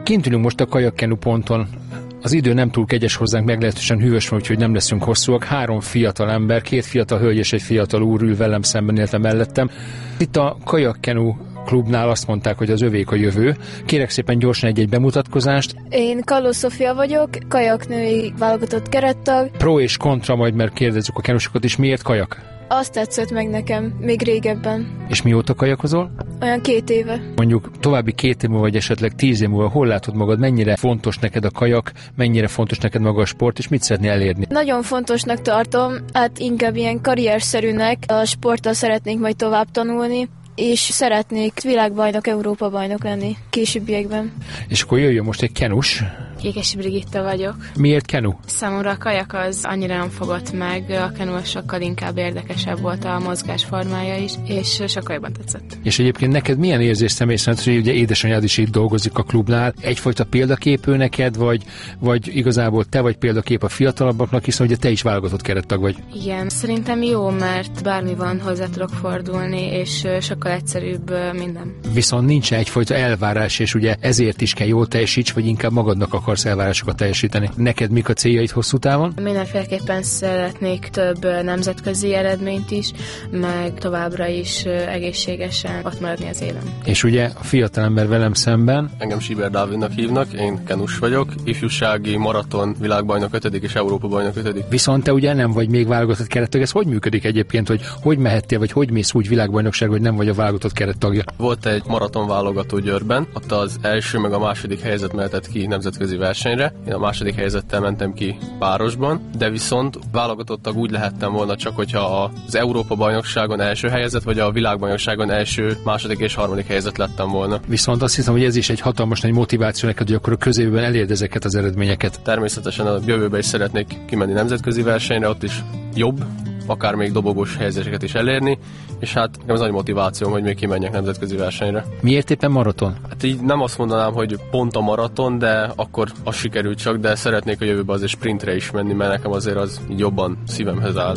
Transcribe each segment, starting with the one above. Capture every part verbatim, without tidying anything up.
Kint ülünk most a kajakkenu ponton. Az idő nem túl kegyes hozzánk, meglehetősen hűvös van, úgyhogy nem leszünk hosszúak. Három fiatal ember, két fiatal hölgy és egy fiatal úr ül velem szemben, illetve mellettem. Itt a kajakkenu klubnál azt mondták, hogy az övék a jövő. Kérek szépen gyorsan egy-egy bemutatkozást. Én Kalló Szofia vagyok, kajaknői válogatott kerettag. Pro és kontra, majd mert kérdezzük a kenusokat is, miért kajak? Azt tetszett meg nekem, még régebben. És mióta kajakozol? Olyan két éve. Mondjuk további két év múlva, vagy esetleg tíz év múlva, hol látod magad, mennyire fontos neked a kajak, mennyire fontos neked maga a sport, és mit szeretnél elérni? Nagyon fontosnak tartom, hát inkább ilyen karrierszerűnek, a sporttal szeretnék majd tovább tanulni, és szeretnék világbajnok, Európa bajnok lenni későbbiekben. És akkor jöjjön most egy kenus. Kékesi Brigitta vagyok. Miért kenu? Számomra a kajak az annyira nem fogott meg, a kenu sokkal inkább érdekesebb volt a mozgásformája is, és sokkal jobban tetszett. És egyébként neked milyen érzés személy szerint, hogy ugye édesanyád is itt dolgozik a klubnál, egyfajta példaképő neked, vagy, vagy igazából te vagy példakép a fiatalabbaknak, hiszen ugye te is válogatott kerettag vagy? Igen, szerintem jó, mert bármi van, hozzá tudok fordulni, és sokkal egyszerűbb minden. Viszont nincs egyfajta elvárás, és ugye ezért is kell jól teljesíts, vagy inkább magadnak akarsz elvárásokat teljesíteni. Neked mik a céljaid hosszú távon? Mindenféleképpen szeretnék több nemzetközi eredményt is, meg továbbra is egészségesen ott maradni az élen. És ugye a fiatalember velem szemben. Engem Síber Dávidnak hívnak, én kenus vagyok, ifjúsági maraton világbajnok ötödik és Európa bajnok ötödik. Viszont te ugye nem vagy még válogatott kerettag, ez hogy működik egyébként, hogy hogy mehettél, vagy hogy mész úgy világbajnokság, hogy nem vagy a válogatott kerettagja? Volt egy maraton válogató Győrben, ott az első meg a második helyzet mehetett ki nemzetközi versenyre. Én a második helyzettel mentem ki párosban, de viszont válogatott tag úgy lehettem volna csak, hogyha az Európa bajnokságon első helyezett, vagy a világbajnokságon első, második és harmadik helyzet lettem volna. Viszont azt hiszem, hogy ez is egy hatalmas nagy motiváció neked, hogy akkor a középben elérd ezeket az eredményeket. Természetesen a jövőben is szeretnék kimenni nemzetközi versenyre, ott is jobb, akár még dobogós helyzeteket is elérni, és hát nekem az nagy motivációm, hogy még kimenjek nemzetközi versenyre. Miért éppen maraton? Hát így nem azt mondanám, hogy pont a maraton, de akkor az sikerült csak, de szeretnék a jövőben azért sprintre is menni, mert nekem azért az így jobban szívemhez áll.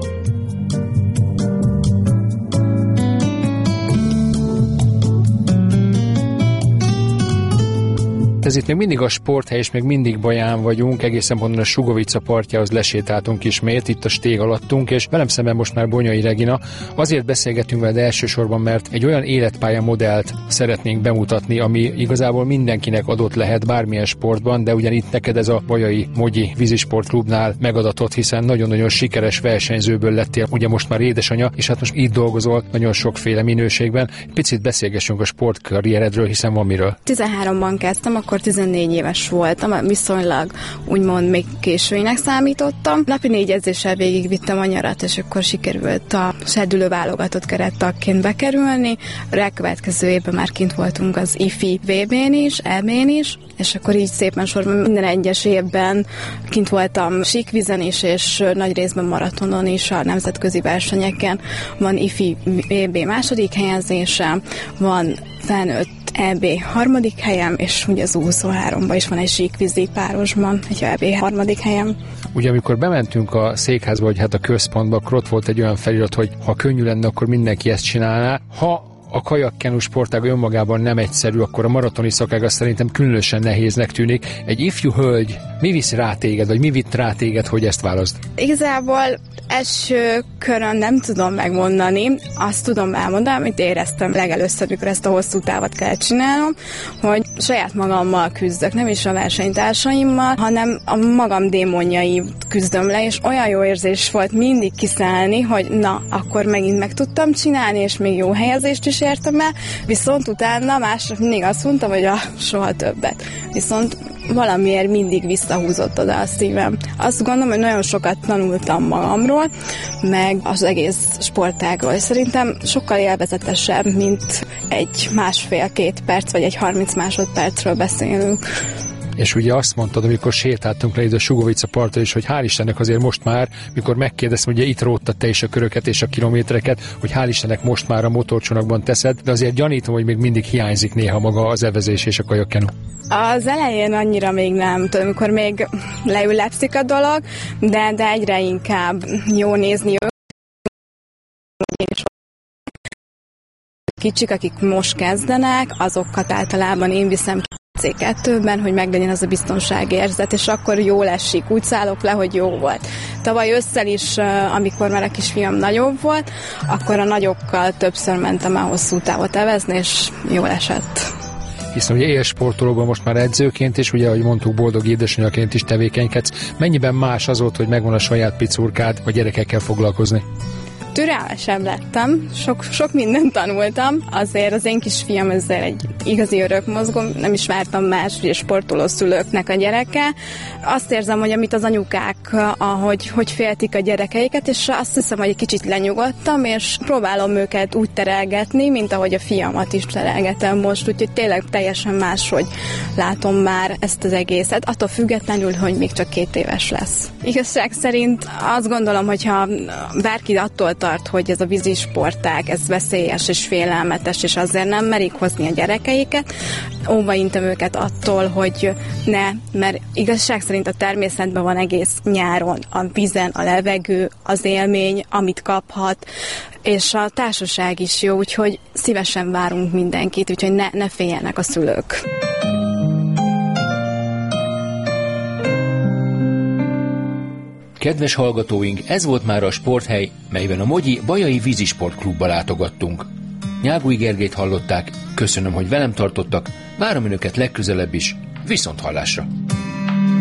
Ez itt még mindig a sporthely, és még mindig Baján vagyunk, egészen pontosan a Sugovica partjához lesétáltunk ismét, itt a stég alattunk, és velem szemben most már Bonyai Regina. Azért beszélgetünk veled elsősorban, mert egy olyan életpálya modellt szeretnénk bemutatni, ami igazából mindenkinek adott lehet bármilyen sportban, de ugyan itt neked ez a Bajai Mogyi vízisportklubnál megadatott, hiszen nagyon-nagyon sikeres versenyzőből lettél, ugye most már édesanya, és hát most itt dolgozol nagyon sokféle minőségben. Picit beszélgessünk a sportkarrieredről, hiszen van miről. tizenháromban kezdtem, akkor tizennégy éves voltam, viszonylag úgymond még későinek számítottam. Napi négy edzéssel végigvittem a nyarat, és akkor sikerült a serdülő válogatott kerettagként bekerülni. A rákövetkező évben már kint voltunk az ifi vé bén is, é bén is, és akkor így szépen sorban minden egyes évben kint voltam síkvízen is, és nagy részben maratonon is a nemzetközi versenyeken. Van ifi vé bé második helyezése, van felnőtt é bé harmadik helyem, és ugye az U huszonháromban is van egy síkvízi párosban, egy é bé harmadik helyem. Ugye amikor bementünk a székházba, vagy hát a központba, akkor ott volt egy olyan felirat, hogy ha könnyű lenne, akkor mindenki ezt csinálná. Ha a kajakkenu sportág önmagában nem egyszerű, akkor a maratoni szakág az szerintem különösen nehéznek tűnik. Egy ifjú hölgy, mi visz rá téged, vagy mi vitt rá téged, hogy ezt válaszd? Igazából első körön nem tudom megmondani, azt tudom elmondani, amit éreztem legelőször, mikor ezt a hosszú távot kell csinálnom, hogy saját magammal küzdök, nem is a versenytársaimmal, hanem a magam démonjai küzdöm le, és olyan jó érzés volt mindig kiszállni, hogy na, akkor megint meg tudtam csinálni, és még jó helyezést is értem el, viszont utána másnap mindig azt mondtam, hogy a soha többet. Viszont valamiért mindig visszahúzott oda a szívem. Azt gondolom, hogy nagyon sokat tanultam magamról, meg az egész sportágról. Szerintem sokkal élvezetesebb, mint egy másfél-két perc, vagy egy harminc másodpercről beszélünk. És ugye azt mondtad, amikor sétáltunk le ide a Sugovica partra is, hogy hál' Istennek azért most már, mikor megkérdeztem, ugye itt róttad te is a köröket és a kilométereket, hogy hál' Istennek most már a motorcsónakban teszed, de azért gyanítom, hogy még mindig hiányzik néha maga az evezés és a kajakkenu. Az elején annyira még nem tudom, amikor még leülepszik a dolog, de, de egyre inkább jó nézni őket. Kicsik, akik most kezdenek, azokat általában én viszem cé kettőben, hogy meglegyen az a biztonságérzet, és akkor jól esik, úgy szállok le, hogy jó volt. Tavaly ősszel is, amikor már a kisfiam nagyobb volt, akkor a nagyokkal többször mentem el hosszú távot evezni, és jól esett. Hiszen ugye élsportolóban most már edzőként is, ugye, ahogy mondtuk, boldog édesanyjaként is tevékenykedsz. Mennyiben más az volt, hogy megvan a saját picurkád, vagy gyerekekkel foglalkozni? Türelmesebb lettem, sok, sok mindent tanultam, azért az én kisfiam ezzel egy igazi örökmozgó, nem is vártam más ugye, sportoló szülőknek a gyereke. Azt érzem, hogy amit az anyukák, ahogy hogy féltik a gyerekeiket, és azt hiszem, hogy egy kicsit lenyugodtam, és próbálom őket úgy terelgetni, mint ahogy a fiamat is terelgetem most, úgyhogy tényleg teljesen máshogy látom már ezt az egészet, attól függetlenül, hogy még csak két éves lesz. Igazság szerint azt gondolom, hogyha bárki attól tart, hogy ez a vízisportág, ez veszélyes és félelmetes, és azért nem merik hozni a gyerekeiket, óva intem őket attól, hogy ne, mert igazság szerint a természetben van egész nyáron a vízen, a levegő, az élmény, amit kaphat, és a társaság is jó, úgyhogy szívesen várunk mindenkit, úgyhogy ne, ne féljenek a szülők. Kedves hallgatóink, ez volt már a Sporthely, melyben a Mogyi Bajai Vízisportklubba látogattunk. Nyágúj Gergelyt hallották, köszönöm, hogy velem tartottak, várom önöket legközelebb is, viszont hallásra!